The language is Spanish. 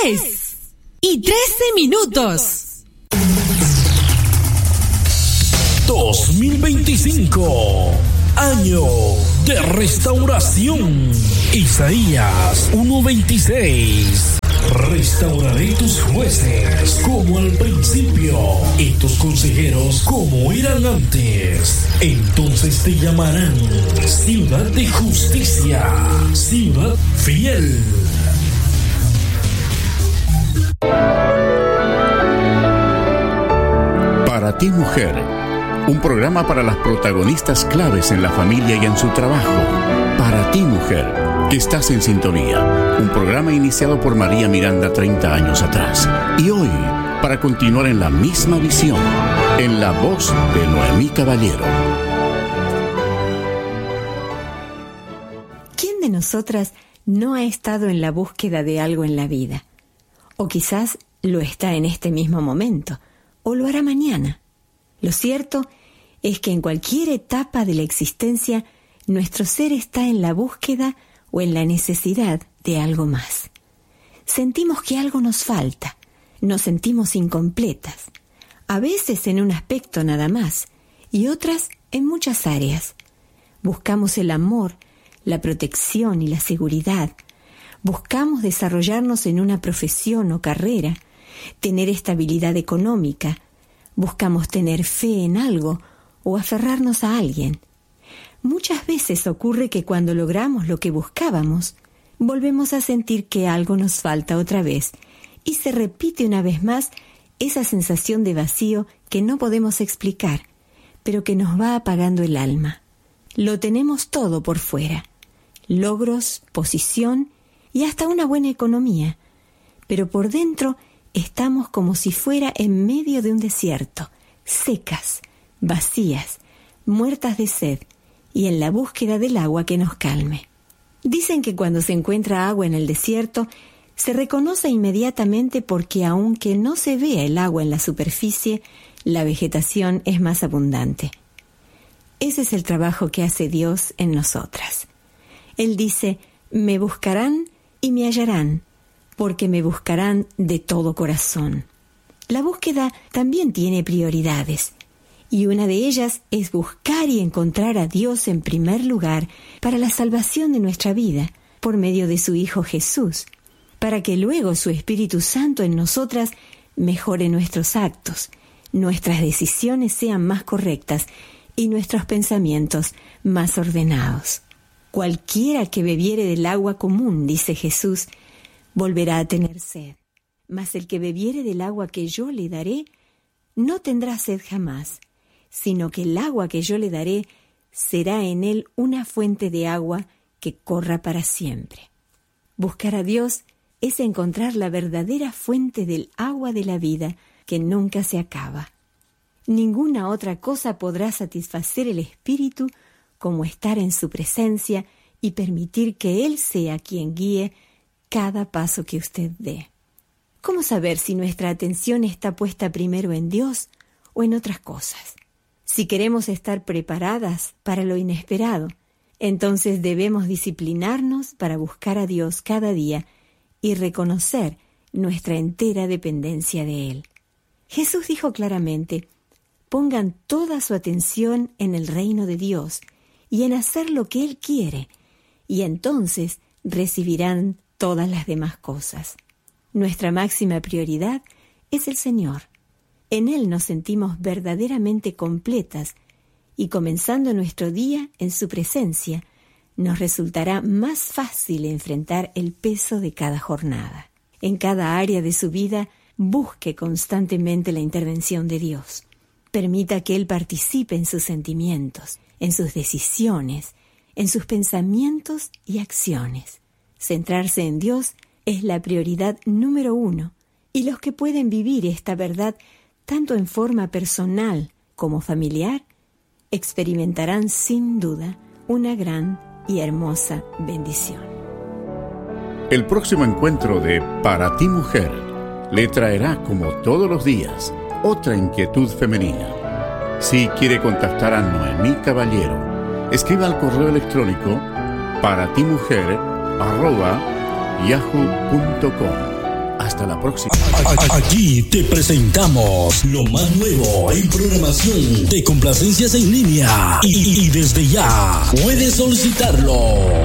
3:13. 2025, año de restauración. Isaías 1:26. Restauraré tus jueces como al principio y tus consejeros como eran antes. Entonces te llamarán ciudad de justicia, ciudad fiel. Para ti, mujer, un programa para las protagonistas claves en la familia y en su trabajo. Para ti, mujer, que estás en sintonía. Un programa iniciado por María Miranda 30 años atrás. Y hoy, para continuar en la misma visión, en la voz de Noemí Caballero. ¿Quién de nosotras no ha estado en la búsqueda de algo en la vida? O quizás lo está en este mismo momento, o lo hará mañana. Lo cierto es que en cualquier etapa de la existencia, nuestro ser está en la búsqueda o en la necesidad de algo más. Sentimos que algo nos falta, nos sentimos incompletas, a veces en un aspecto nada más, y otras en muchas áreas. Buscamos el amor, la protección y la seguridad. Buscamos desarrollarnos en una profesión o carrera, tener estabilidad económica. Buscamos tener fe en algo o aferrarnos a alguien. Muchas veces ocurre que cuando logramos lo que buscábamos, volvemos a sentir que algo nos falta otra vez y se repite una vez más esa sensación de vacío que no podemos explicar, pero que nos va apagando el alma. Lo tenemos todo por fuera: logros, posición y hasta una buena economía, pero por dentro estamos como si fuera en medio de un desierto, secas, vacías, muertas de sed y en la búsqueda del agua que nos calme. Dicen que cuando se encuentra agua en el desierto, se reconoce inmediatamente porque aunque no se vea el agua en la superficie, la vegetación es más abundante. Ese es el trabajo que hace Dios en nosotras. Él dice: me buscarán y me hallarán, porque me buscarán de todo corazón. La búsqueda también tiene prioridades, y una de ellas es buscar y encontrar a Dios en primer lugar para la salvación de nuestra vida, por medio de su Hijo Jesús, para que luego su Espíritu Santo en nosotras mejore nuestros actos, nuestras decisiones sean más correctas y nuestros pensamientos más ordenados. Cualquiera que bebiere del agua común, dice Jesús, volverá a tener sed, mas el que bebiere del agua que yo le daré, no tendrá sed jamás, sino que el agua que yo le daré será en él una fuente de agua que corra para siempre. Buscar a Dios es encontrar la verdadera fuente del agua de la vida que nunca se acaba. Ninguna otra cosa podrá satisfacer el espíritu como estar en su presencia y permitir que Él sea quien guíe cada paso que usted dé. ¿Cómo saber si nuestra atención está puesta primero en Dios o en otras cosas? Si queremos estar preparadas para lo inesperado, entonces debemos disciplinarnos para buscar a Dios cada día y reconocer nuestra entera dependencia de Él. Jesús dijo claramente: pongan toda su atención en el reino de Dios y en hacer lo que Él quiere, y entonces recibirán todas las demás cosas. Nuestra máxima prioridad es el Señor. En Él nos sentimos verdaderamente completas y comenzando nuestro día en su presencia, nos resultará más fácil enfrentar el peso de cada jornada. En cada área de su vida, busque constantemente la intervención de Dios. Permita que Él participe en sus sentimientos, en sus decisiones, en sus pensamientos y acciones. Centrarse en Dios es la prioridad número 1, y los que pueden vivir esta verdad tanto en forma personal como familiar, experimentarán sin duda una gran y hermosa bendición. El próximo encuentro de Para ti, mujer, le traerá, como todos los días, otra inquietud femenina. Si quiere contactar a Noemí Caballero, escriba al correo electrónico paratimujer@yahoo.com. Hasta Hasta la próxima. Aquí te presentamos lo más nuevo en programación de complacencias en línea y desde ya puedes solicitarlo.